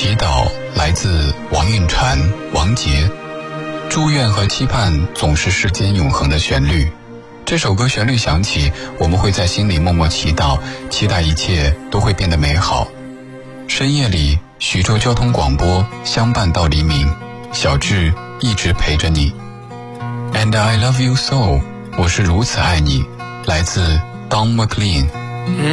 祈祷来自王韵婵、王杰。祝愿和期盼总是世间永恒的旋律。这首歌旋律响起，我们会在心里默默祈祷，期待一切都会变得美好。深夜里，徐州交通广播相伴到黎明，小智一直陪着你。 And I love you so， 我是如此爱你，来自 Don McLean。